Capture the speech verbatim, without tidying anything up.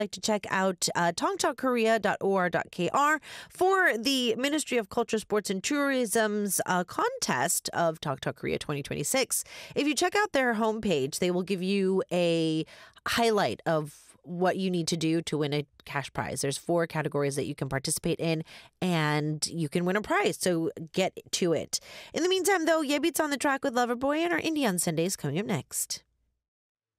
like to check out uh, tongtalkorea dot o r dot k r for the Ministry of Culture, Sports and Tourism's uh, contest of Talk Talk Korea twenty twenty-six. If you check out their homepage, they will give you a highlight of what you need to do to win a cash prize. There's four categories that you can participate in, and you can win a prize. So get to it. In the meantime, though, Yebit's on the track with Loverboy, and our Indie on Sundays coming up next.